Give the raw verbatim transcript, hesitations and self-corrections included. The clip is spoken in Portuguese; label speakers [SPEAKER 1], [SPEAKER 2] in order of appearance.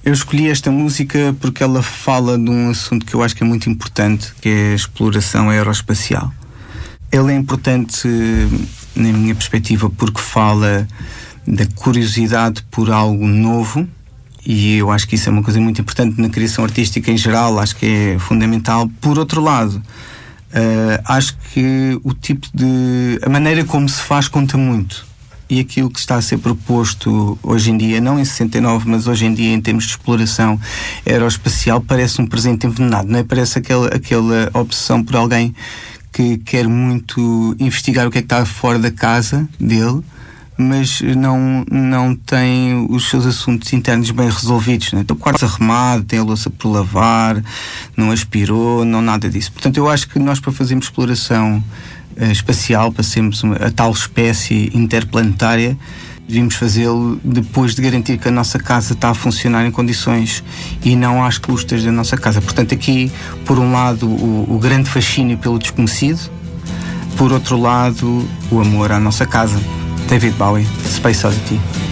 [SPEAKER 1] Eu escolhi esta música porque ela fala de um assunto que eu acho que é muito importante, que é a exploração aeroespacial. Ela é importante, na minha perspectiva, porque fala da curiosidade por algo novo, e eu acho que isso é uma coisa muito importante na criação artística em geral, acho que é fundamental. Por outro lado, uh, acho que o tipo de... a maneira como se faz conta muito. E aquilo que está a ser proposto hoje em dia, não em sessenta e nove, mas hoje em dia em termos de exploração aeroespacial, parece um presente envenenado, não é? Parece aquela, aquela obsessão por alguém que quer muito investigar o que é que está fora da casa dele, mas não, não tem os seus assuntos internos bem resolvidos, não é? Então, o quarto arrumado, tem a louça por lavar, não aspirou, não nada disso. Portanto, eu acho que nós, para fazermos exploração espacial, para sermos uma, a tal espécie interplanetária, devíamos fazê-lo depois de garantir que a nossa casa está a funcionar em condições e não às custas da nossa casa. Portanto, aqui, por um lado, o, o grande fascínio pelo desconhecido, por outro lado, o amor à nossa casa. David Bowie, Space Oddity.